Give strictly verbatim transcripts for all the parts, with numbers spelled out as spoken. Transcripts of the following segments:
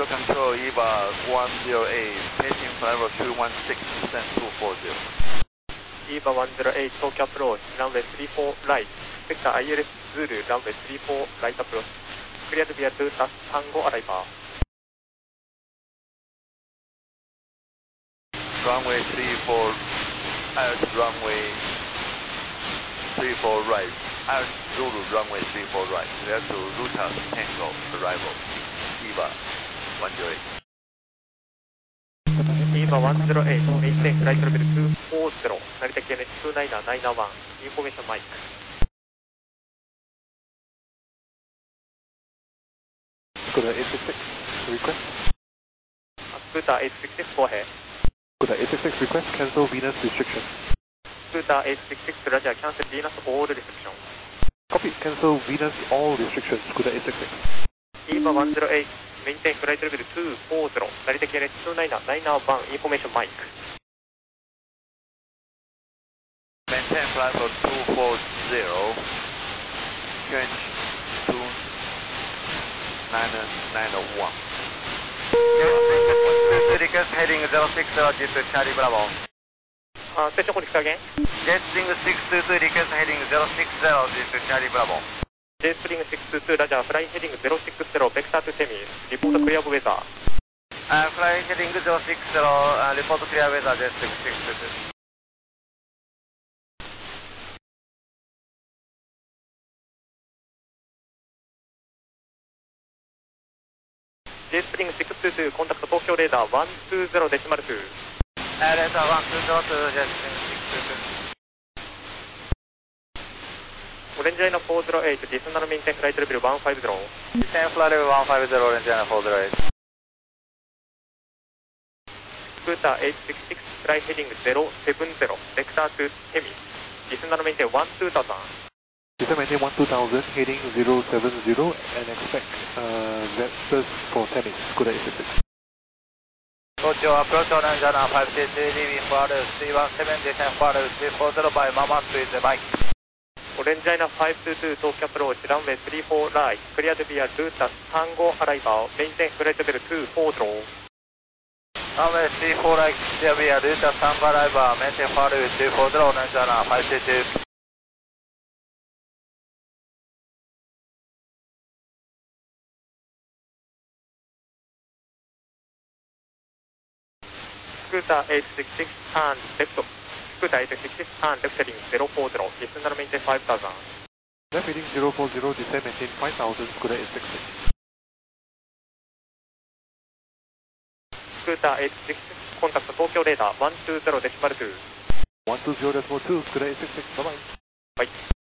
Central Control, EVA one zero eight, passing flight level two one six, descent two four zero. EVA one zero eight, Tokyo approach, runway three four right, expect I L S Zulu, runway three four right approach, cleared via Delta Tango arrival. Runway three four, at runway three four right, at Zulu, runway three four right, clear to Lutas Tango, arrival, EVA one zero eight. EVA one zero eight, maintain flight level two four zero, Narita K N H two nine nine one, information mic. Skoda eight six six, request. Scooter eight six six, go ahead. Skoda eight six six, request, cancel Venus restriction. Scooter eight six six, Roger, cancel Venus all restriction. Copy, cancel Venus all restrictions, Skoda eight six six. EVA one zero eight, maintain flight level two four zero, Narita K N H two nine nine one, information mic. Maintain flight level two four zero, Q N H two nine nine one. Request heading zero six zero to Charlie Bravo. Uh, station code again. Jetstream six two two, request heading zero six zero to Charlie Bravo. Jetstream six two two, Roger, flying heading zero six zero, vector to Semi, report clear of weather. Uh, flying heading zero six zero, uh, report clear weather, Jetstream six two two. Jetstream six two two, contact Tokyo radar one two zero decimal two. Uh, radar one two zero to Jetstream six two two. Orange Line four zero eight, additional maintain flight level one five zero. Descend flight level one five zero, Orange Line four zero eight. Scooter eight six six, fly heading zero seven zero, vector to Semi, additional maintain one two thousand. Descend maintain one two thousand, heading zero seven zero, and expect uh, Vectors for Temis, Skoda eight six six. Tokyo approach Orange Line five two two, leaving for three one seven, descend for three four zero by Mama with the mic. Orange Line five two two, Tokyo approach, runway three four right, cleared via Delta Tango arrival, maintain flight level two four zero. Runway three four right, clear via Delta Tango arrival, maintain flight level two four zero, Orange Line five two two. Scooter eight six six, turn left. Scooter eight six six, turn left heading zero four zero, descend maintain five thousand. Left heading zero four zero, descend maintain five thousand, Skoda eight six six. Scooter eight six six, contact Tokyo radar one two zero decimal two. one two zero decimal two, Skoda eight six six, bye bye. Bye.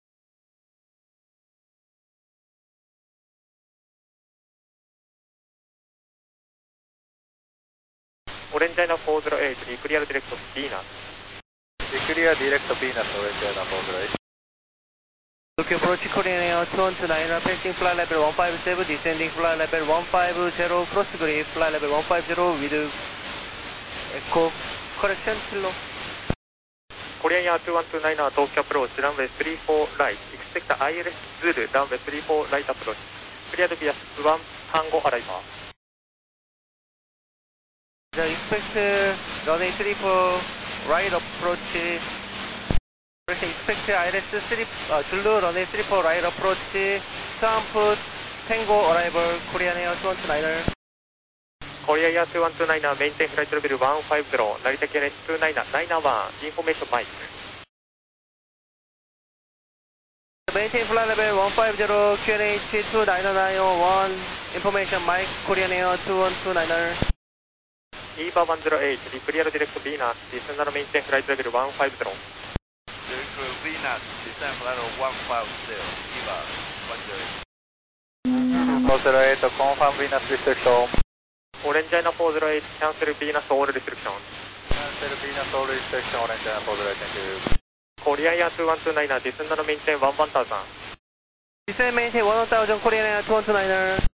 Orange Line four zero eight, clear direct Venus. Clear direct Venus, Orange Line four zero eight. Tokyo approach Korean Air two one two nine, passing flight level one five seven, descending flight level one five zero, cross grid, flight level one five zero with echo correction, hello. Korean Air two one two nine, Tokyo approach, runway three four right, expect I L S Zulu, runway three four right approach, cleared via one Tango arrival. The expect uh, runway three four right approach, expect I L S three, uh, Zulu, runway three four right approach, Trump Tango arrival, Korean Air two one two nine. Korean Air two one two nine, maintain flight level one five zero, Narita K N H two nine nine one, information mic. Maintain flight level one five zero, Q N H two nine nine one, information mic, Korean Air two one two nine. EVA one zero eight, clear direct Venus, descend maintain flight level one five zero. Direct Venus, descend flight level one five zero, EVA one zero eight. four zero eight, confirm Venus restriction. Orange Line four zero eight, cancel Venus all restriction. Cancel Venus all restriction, Orange Line four zero eight, thank you. Korean Air two one two nine, descend maintain one one thousand. Descend maintain one thousand, Korean Air two one two nine.